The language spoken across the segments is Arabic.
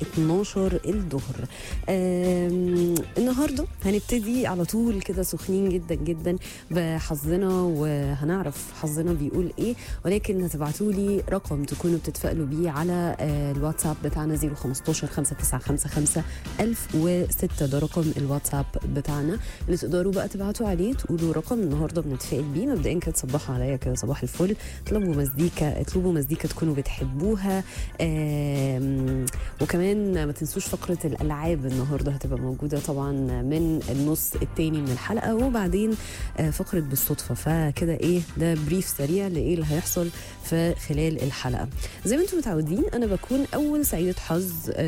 12 الظهر. النهارده هنبتدي على طول كده سخنين جدا جدا بحظنا، وهنعرف حظنا بيقول ايه، ولكن هتبعتوا لي رقم تكونوا بتتفائلوا بيه على الواتساب بتاعنا 015 5955 1006. ده رقم الواتساب بتاعنا اللي تقدروا بقى تبعتوا عليه، تقولوا رقم النهارده بنتفائل بيه. مبدئيا كده تصبحوا عليا كده صباح الفل، اطلبوا مزيكا تكونوا بتحبوها. وكمان ما تنسوش فقرة الألعاب النهاردة هتبقى موجودة طبعا من النص التاني من الحلقة، وبعدين فقرة بالصدفة. فكده ايه ده بريف سريع لإيه اللي هيحصل في خلال الحلقة. زي ما انتم متعودين أنا بكون أول سعيدة حظ،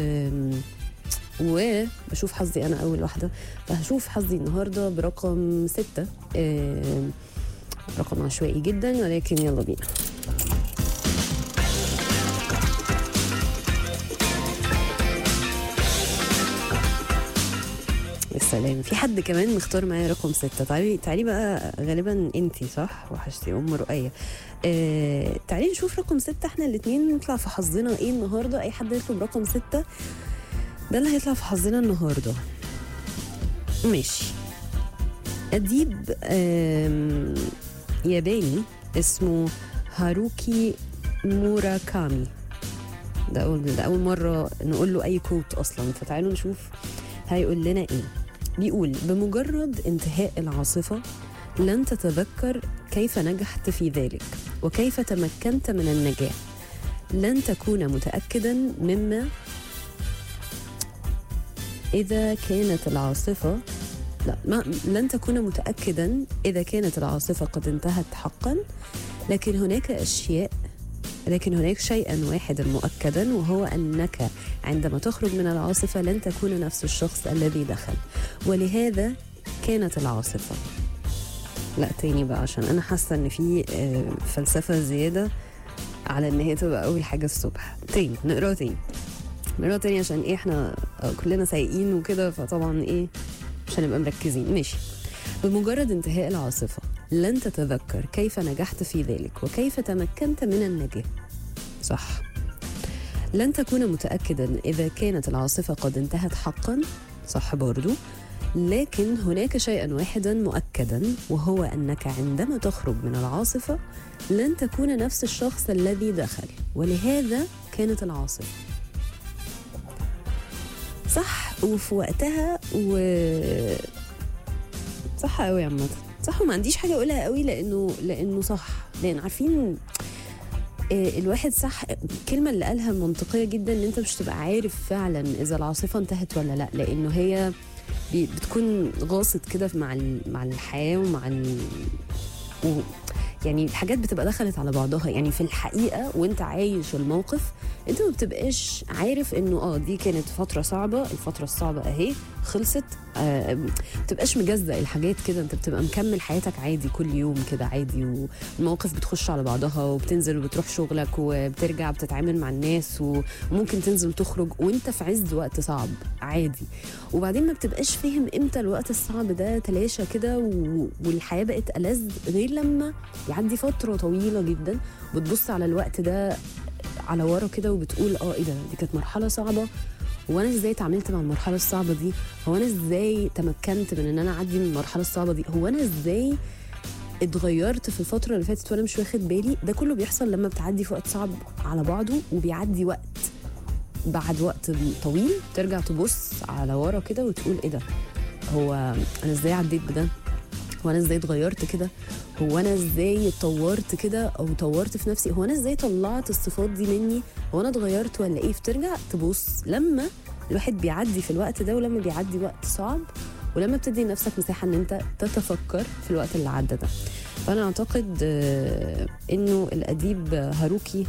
وبشوف حظي أنا أول واحدة، فهشوف حظي النهاردة برقم 6. رقم عشوائي جدا ولكن يلا بينا. السلام. في حد كمان مختار معايا رقم 6. تعالي بقى، غالبا انتي صح، وحشتي ام رؤية. تعالي نشوف رقم 6، احنا الاتنين نطلع في حظنا ايه النهاردة. اي حد يطلب رقم 6 ده اللي هيطلع في حظنا النهاردة. ماشي. أديب ياباني اسمه هاروكي موراكامي. ده أول مرة نقول له أي كوت أصلا، فتعالوا نشوف هيقول لنا إيه. بيقول: بمجرد انتهاء العاصفة لن تتذكر كيف نجحت في ذلك وكيف تمكنت من النجاح. لن تكون متأكدا مما إذا كانت العاصفة لن تكون متأكدا إذا كانت العاصفة قد انتهت حقا، لكن هناك شيئا واحدا مؤكدا، وهو أنك عندما تخرج من العاصفة لن تكون نفس الشخص الذي دخل، ولهذا كانت العاصفة. لا تاني بقى، عشان أنا حاسة أن في فلسفة زيادة على أن هي تبقى أول حاجة الصبح. نقرأ تاني عشان إيه، إحنا كلنا سايقين وكده، فطبعا إيه مش هنبقى مركزين. ماشي. بمجرد انتهاء العاصفة لن تتذكر كيف نجحت في ذلك وكيف تمكنت من النجاة. صح. لن تكون متأكدا إذا كانت العاصفة قد انتهت حقا. صح برضو. لكن هناك شيئا واحدا مؤكدا، وهو أنك عندما تخرج من العاصفة لن تكون نفس الشخص الذي دخل، ولهذا كانت العاصفة. صح. وفي وقتها صح قوي يا عماد، صح. وما عنديش حاجه اقولها قوي لانه صح، لان عارفين الواحد صح. الكلمه اللي قالها منطقيه جدا، ان انت مش تبقى عارف فعلا اذا العاصفه انتهت ولا لا، لانه هي بتكون غاصت كده مع الحياه يعني الحاجات بتبقى دخلت على بعضها. يعني في الحقيقة وانت عايش الموقف انت ما بتبقاش عارف انه دي كانت فترة صعبة، الفترة الصعبة اهي خلصت. ما بتبقاش مجزأ الحاجات كده، انت بتبقى مكمل حياتك عادي كل يوم كده عادي، والمواقف بتخش على بعضها، وبتنزل وبتروح شغلك وبترجع بتتعامل مع الناس، وممكن تنزل تخرج وانت في عز وقت صعب عادي. وبعدين ما بتبقاش فاهم امتى الوقت الصعب ده تلاشى كده والحياة بقت ألذ، غير لما يعدي فترة طويلة جدا بتبص على الوقت ده على ورا كده وبتقول ايه ده، دي كانت مرحلة صعبة، وانا ازاي اتعاملت مع المرحلة الصعبة دي، هو انا ازاي تمكنت من ان انا اعدي من المرحلة الصعبة دي، هو انا ازاي اتغيرت في الفترة اللي فاتت وانا مش واخد بالي. ده كله بيحصل لما بتعدي في وقت صعب على بعضه، وبيعدي وقت بعد وقت طويل ترجع تبص على ورا كده وتقول ايه ده، هو انا ازاي عديت بده، هو انا ازاي اتغيرت كده، هو انا ازاي اتطورت كده او طورت في نفسي، هو انا ازاي طلعت الصفات دي مني، هو انا اتغيرت ولا ايه. فترجع تبص لما الواحد بيعدي في الوقت ده، ولما بيعدي وقت صعب، ولما بتدي لنفسك مساحة ان انت تتفكر في الوقت اللي عدى ده. فانا اعتقد انه الاديب هاروكي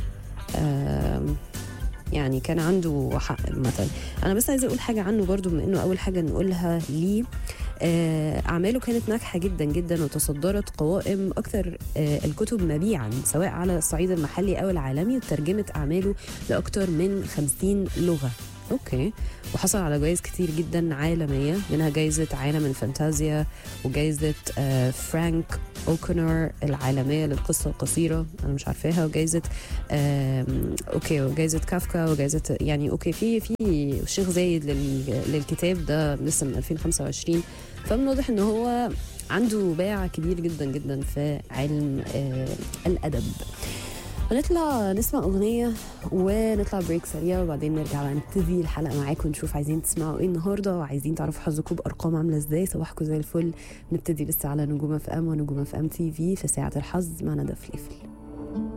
يعني كان عنده حق مثلا. انا بس عايزه اقول حاجه عنه برضو، بما انه اول حاجه نقولها ليه، أعماله كانت ناجحة جدا جدا، وتصدرت قوائم أكثر الكتب مبيعا سواء على الصعيد المحلي أو العالمي، وترجمت أعماله لأكثر من 50 لغة. أوكي. وحصل على جوائز كتير جدا عالمية، منها جائزة عالم الفانتازيا، وجائزة فرانك أوكونر العالمية للقصة القصيرة، أنا مش عارفاها، وجايزة أوكي، وجايزة كافكا، وجايزة يعني أوكي في الشيخ زايد للكتاب ده لسه من 2025. فمن واضح إن هو عنده باع كبير جدا جدا في علم الأدب. ونطلع نسمع أغنية ونطلع بريك سريع، وبعدين نرجع بقى نبتدي الحلقة معاكم ونشوف عايزين تسمعوا ايه النهاردة، وعايزين تعرفوا حظكم بأرقام عاملة ازاي. صباحكم زي الفل. نبتدي لسه على نجوم اف ام ونجوم اف ام تي في ساعة الحظ مع ندى فليفل.